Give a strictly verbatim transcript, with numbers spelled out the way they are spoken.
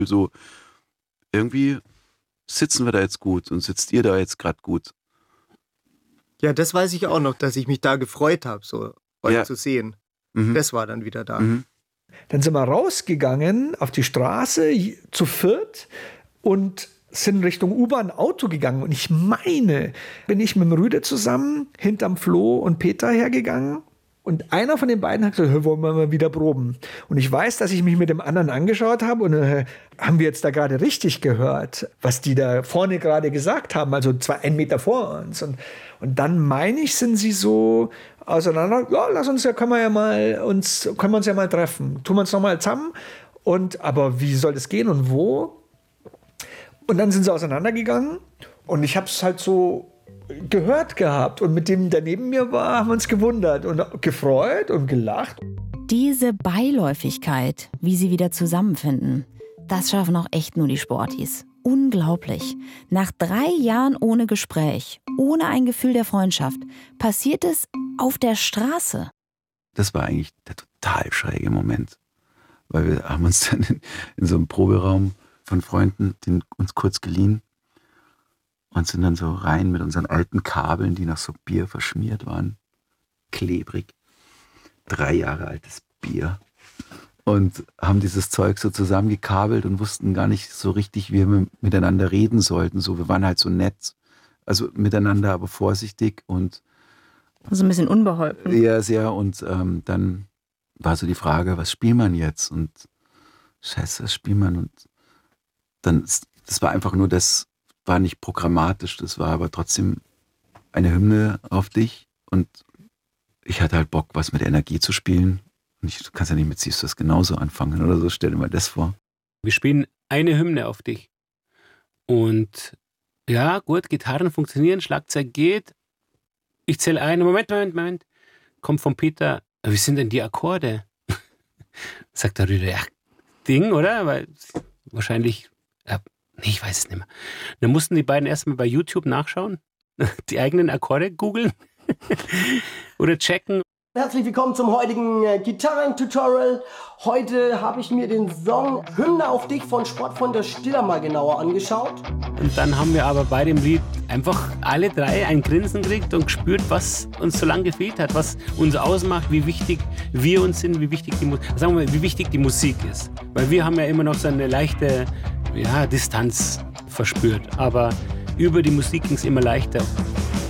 So, irgendwie sitzen wir da jetzt gut und sitzt ihr da jetzt gerade gut. Ja, das weiß ich auch noch, dass ich mich da gefreut habe, so euch Ja. zu sehen. Mhm. Das war dann wieder da. Mhm. Dann sind wir rausgegangen auf die Straße zu viert und sind Richtung U-Bahn-Auto gegangen. Und ich meine, bin ich mit dem Rüde zusammen hinterm Flo und Peter hergegangen. Und einer von den beiden hat gesagt, hey, wollen wir mal wieder proben. Und ich weiß, dass ich mich mit dem anderen angeschaut habe und äh, haben wir jetzt da gerade richtig gehört, was die da vorne gerade gesagt haben, also zwei, einen Meter vor uns. Und, und dann meine ich, sind sie so auseinander, ja, lass uns ja, können wir ja mal uns, können wir uns ja mal treffen. Tun wir uns nochmal zusammen. Und, aber wie soll das gehen und wo? Und dann sind sie auseinandergegangen und ich habe es halt so gehört gehabt. Und mit dem, der neben mir war, haben wir uns gewundert und gefreut und gelacht. Diese Beiläufigkeit, wie sie wieder zusammenfinden, das schaffen auch echt nur die Sportis. Unglaublich. Nach drei Jahren ohne Gespräch, ohne ein Gefühl der Freundschaft, passiert es auf der Straße. Das war eigentlich der total schräge Moment. Weil wir haben uns dann in, in so einem Proberaum von Freunden den uns kurz geliehen und sind dann so rein mit unseren alten Kabeln, die nach so Bier verschmiert waren. Klebrig. Drei Jahre altes Bier. Und haben dieses Zeug so zusammengekabelt und wussten gar nicht so richtig, wie wir miteinander reden sollten. So, wir waren halt so nett. Also miteinander, aber vorsichtig und Also ein bisschen unbeholfen. ja, sehr. Und ähm, dann war so die Frage, was spielt man jetzt? Und scheiße, was spielt man? Und dann, das war einfach nur, das war nicht programmatisch, das war aber trotzdem eine Hymne auf dich. Und ich hatte halt Bock, was mit Energie zu spielen. Und ich, du kannst ja nicht mit Siehst du das genauso anfangen oder so, stell dir mal das vor. Wir spielen eine Hymne auf dich. Und ja, gut, Gitarren funktionieren, Schlagzeug geht. Ich zähle ein, Moment, Moment, Moment. Kommt von Peter, wie sind denn die Akkorde? Sagt der Rüder, ja, Ding, oder? Weil wahrscheinlich, ja, nee, ich weiß es nicht mehr. Dann mussten die beiden erstmal bei YouTube nachschauen, die eigenen Akkorde googeln oder checken. Herzlich willkommen zum heutigen äh, Gitarren-Tutorial. Heute habe ich mir den Song Hymne auf dich von Sport von der Stiller mal genauer angeschaut. Und dann haben wir aber bei dem Lied einfach alle drei ein Grinsen gekriegt und gespürt, was uns so lange gefehlt hat, was uns ausmacht, wie wichtig wir uns sind, wie wichtig die, sagen wir mal, wie wichtig die Musik ist. Weil wir haben ja immer noch so eine leichte ja, Distanz verspürt, aber über die Musik ging es immer leichter.